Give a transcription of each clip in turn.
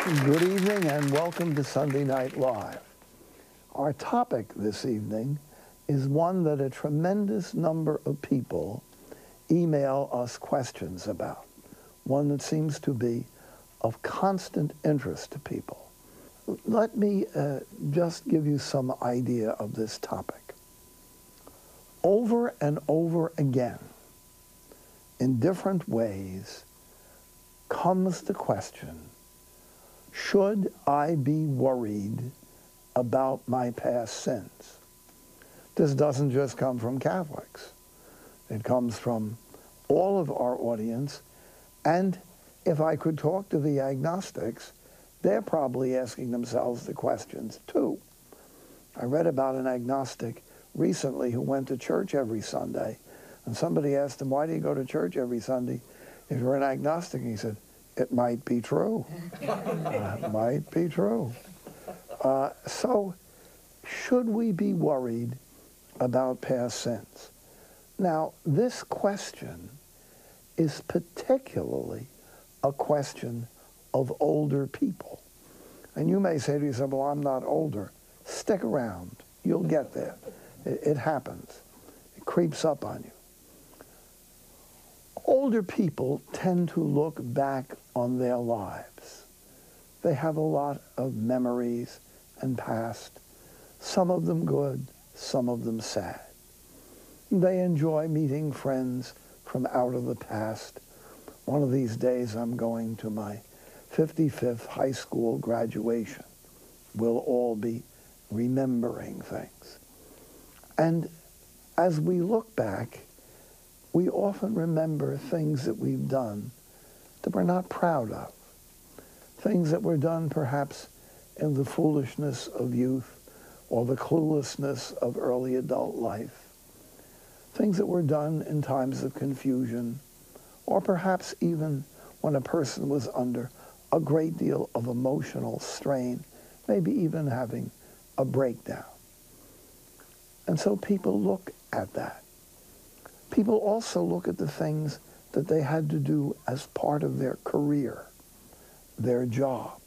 Good evening and welcome to Sunday Night Live. Our topic this evening is one that a tremendous number of people email us questions about, one that seems to be of constant interest to people. Let me just give you some idea of this topic. Over and over again, in different ways, comes the question, should I be worried about my past sins? This doesn't just come from Catholics. It comes from all of our audience. And if I could talk to the agnostics, they're probably asking themselves the questions too. I read about an agnostic recently who went to church every Sunday. And somebody asked him, why do you go to church every Sunday if you're an agnostic? And he said, it might be true. It might be true. So should we be worried about past sins? Now, this question is particularly a question of older people. And you may say to yourself, well, I'm not older. Stick around. You'll get there. It happens. It creeps up on you. Older people tend to look back on their lives. They have a lot of memories and past, some of them good, some of them sad. They enjoy meeting friends from out of the past. One of these days I'm going to my 55th high school graduation. We'll all be remembering things. And as we look back, we often remember things that we've done that we're not proud of, things that were done perhaps in the foolishness of youth or the cluelessness of early adult life, things that were done in times of confusion, or perhaps even when a person was under a great deal of emotional strain, maybe even having a breakdown. And so people look at that. People also look at the things that they had to do as part of their career, their job.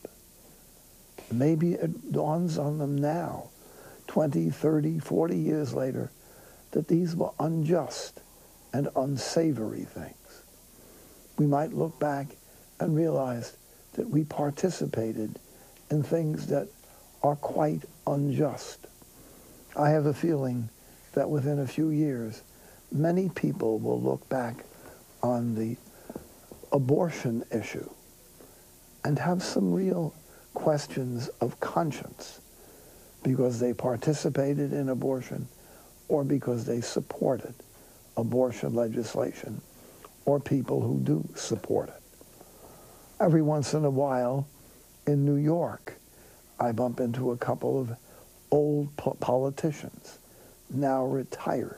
Maybe it dawns on them now, 20, 30, 40 years later, that these were unjust and unsavory things. We might look back and realize that we participated in things that are quite unjust. I have a feeling that within a few years, many people will look back on the abortion issue and have some real questions of conscience because they participated in abortion or because they supported abortion legislation or people who do support it. Every once in a while in New York, I bump into a couple of old politicians, now retired.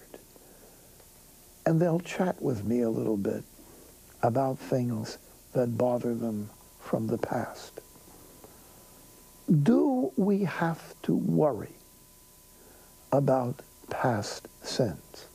And they'll chat with me a little bit about things that bother them from the past. Do we have to worry about past sins?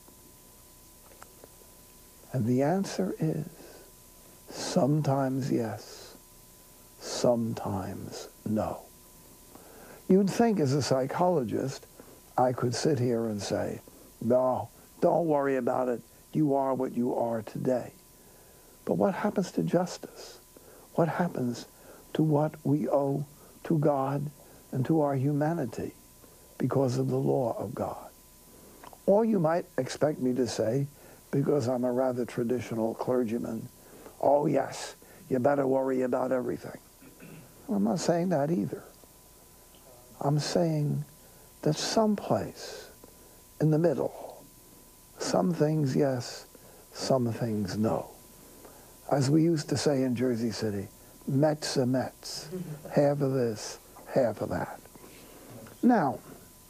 And the answer is sometimes yes, sometimes no. You'd think as a psychologist, I could sit here and say, no, don't worry about it. You are what you are today. But what happens to justice? What happens to what we owe to God and to our humanity because of the law of God? Or you might expect me to say, because I'm a rather traditional clergyman, oh yes, you better worry about everything. Well, I'm not saying that either. I'm saying that someplace in the middle, some things yes, some things no. As we used to say in Jersey City, Mets are Mets. Half of this, half of that. Now,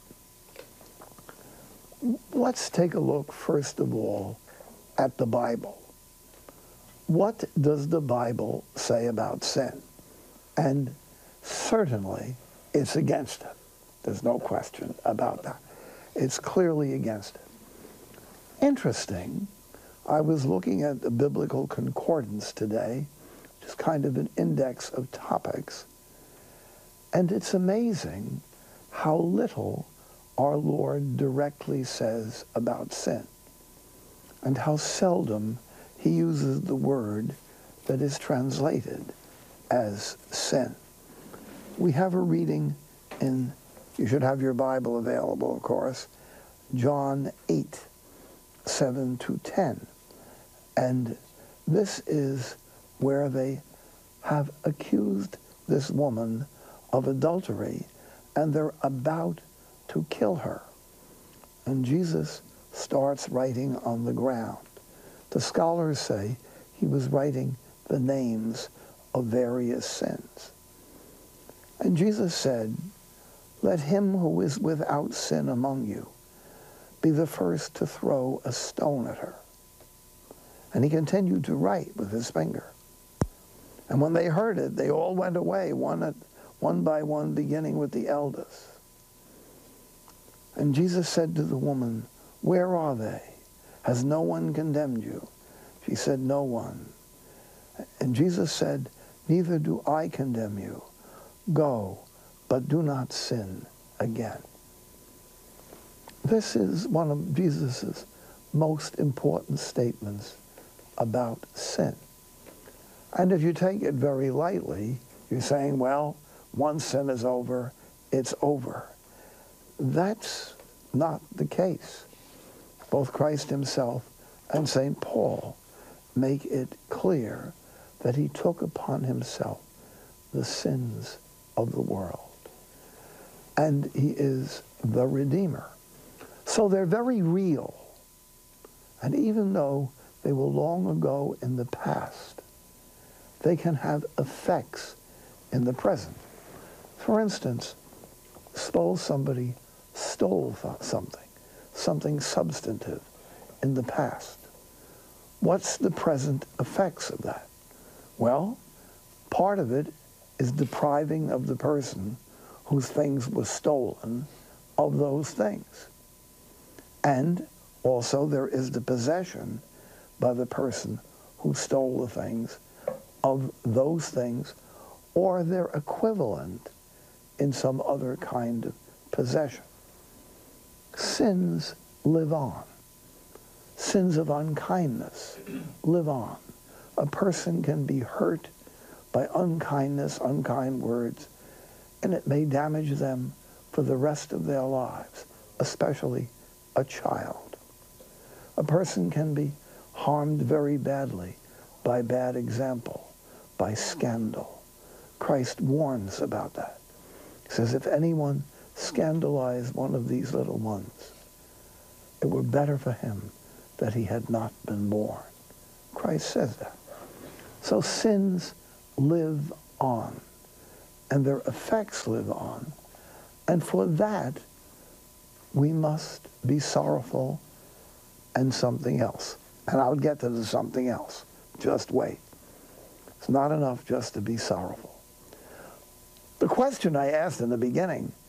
let's take a look, first of all, at the Bible. What does the Bible say about sin? And certainly, it's against it. There's no question about that. It's clearly against it. Interesting, I was looking at the Biblical Concordance today, just kind of an index of topics, And it's amazing how little our Lord directly says about sin, and how seldom he uses the word that is translated as sin. We have a reading in, you should have your Bible available, of course, John 8, 7 to 10. And this is where they have accused this woman of adultery, and they're about to kill her. And Jesus starts writing on the ground. The scholars say he was writing the names of various sins. And Jesus said, "Let him who is without sin among you be the first to throw a stone at her." And he continued to write with his finger. And when they heard it, they all went away, one by one, beginning with the eldest. And Jesus said to the woman, "Where are they? Has no one condemned you?" She said, "No one." And Jesus said, "Neither do I condemn you. Go, but do not sin again." This is one of Jesus' most important statements about sin. And if you take it very lightly, you're saying, well, once sin is over, it's over. That's not the case. Both Christ himself and St. Paul make it clear that he took upon himself the sins of the world. And he is the Redeemer. So they're very real. And even though they were long ago in the past, they can have effects in the present. For instance, suppose somebody stole something substantive in the past. What's the present effects of that? Well, part of it is depriving of the person whose things were stolen of those things. And also there is the possession by the person who stole the things of those things, or their equivalent in some other kind of possession. Sins live on. Sins of unkindness live on. A person can be hurt by unkindness, unkind words, and it may damage them for the rest of their lives, especially a child. A person can be harmed very badly by bad example, by scandal. Christ warns about that. He says, if anyone scandalized one of these little ones, it were better for him that he had not been born. Christ says that. So sins live on, and their effects live on. And for that, we must be sorrowful and something else. And I'll get to the something else. Just wait. It's not enough just to be sorrowful. The question I asked in the beginning